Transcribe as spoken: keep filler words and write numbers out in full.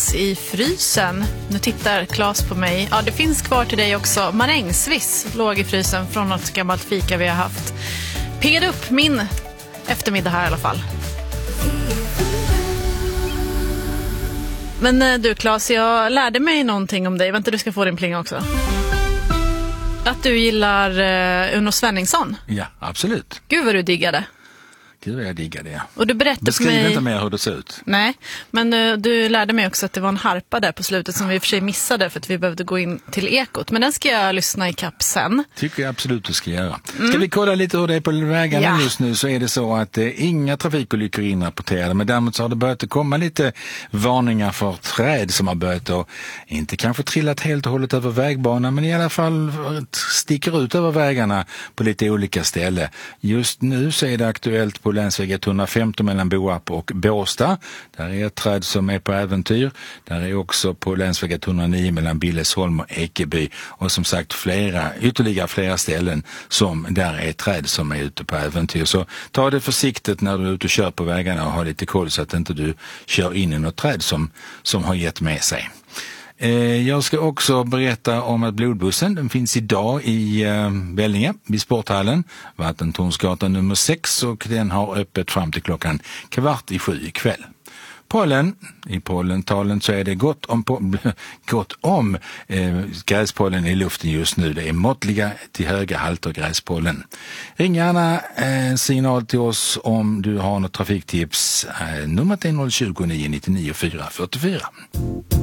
finns i frysen? Nu tittar Claes på mig. Ja, det finns kvar till dig också. Marängsviss låg i frysen från något gammalt fika vi har haft. Piggade upp min eftermiddag här i alla fall. Men du Claes, jag lärde mig någonting om dig. Vänta, du ska få din pling också. Att du gillar uh, Uno Svenningsson. Ja, absolut. Gud vad du diggade. Gud vad jag diggade, ja. Och du berättade Beskriv för mig... inte mer hur det ser ut. Nej, men uh, du lärde mig också att det var en harpa där på slutet som vi i och för sig missade för att vi behövde gå in till ekot. Men den ska jag lyssna i kapp sen. Tycker jag absolut du ska göra. Ska mm. vi kolla lite hur det är på vägarna ja. Just nu, så är det så att eh, inga trafikolyckor inrapporterade. Men däremot så har det börjat komma lite varningar för träd som har börjat och inte kanske trillat helt och hållet över vägbanan, men i alla fall sticker ut över vägarna på lite olika ställen. Just nu så är det aktuellt på länsväg etthundrafemton mellan Boarp och Båstad. Där är ett träd som är på äventyr. Där är också på länsväg etthundranio mellan Billesholm och Ekeby. Och som sagt flera, ytterligare flera ställen som där är träd som är ute på äventyr. Så ta det försiktigt när du är ute och kör på vägarna och ha lite koll så att inte du kör in i något träd som, som har gett med sig. Jag ska också berätta om att blodbussen, den finns idag i Vellinge, vid Sporthallen, Vattentornsgatan nummer sex, och den har öppet fram till klockan kvart i sju ikväll. Pollen, i pollentalen så är det gott om, på, gott om eh, gräspollen i luften just nu. Det är måttliga till höga halter gräspollen. Ring gärna en eh, signal till oss om du har något trafiktips. Eh, numret är noll tjugo, nio nittionio, fyra fyrtiofyra.